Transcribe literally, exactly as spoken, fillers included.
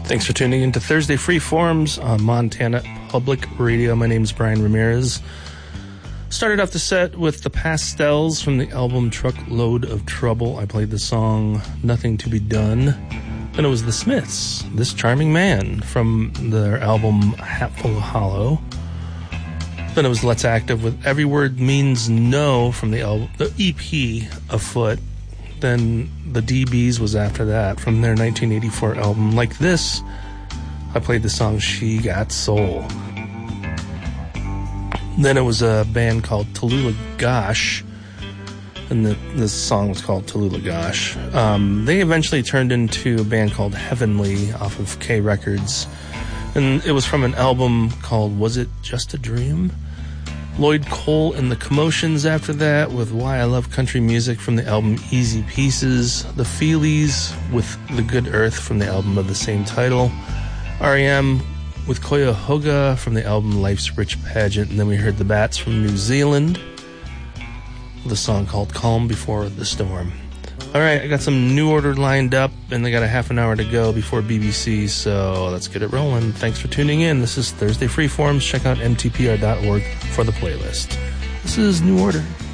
Thanks for tuning in to Thursday Freeforms on Montana Public Radio. My name is Brian Ramirez. Started off the set with the Pastels from the album Truckload of Trouble. I played the song Nothing to Be Done. Then it was the Smiths, This Charming Man, from their album Hatful of Hollow. Then it was Let's Active with Every Word Means No from the album, the E P Afoot. Then the D Bs was after that from their nineteen eighty-four album Like This. I played the song She Got Soul. Then it was a band called Tallulah Gosh, and the, the song was called Tallulah Gosh. Um, they eventually turned into a band called Heavenly off of K Records, and it was from an album called Was It Just a Dream? Lloyd Cole and the Commotions after that with Why I Love Country Music from the album Easy Pieces. The Feelies with The Good Earth from the album of the same title. R E M with Cuyahoga from the album Life's Rich Pageant. And then we heard the Bats from New Zealand with a song called Calm Before the Storm. All right, I got some New Order lined up, and they got a half an hour to go before B B C, so let's get it rolling. Thanks for tuning in. This is Thursday Freeforms. Check out m t p r dot org for the playlist. This is New Order.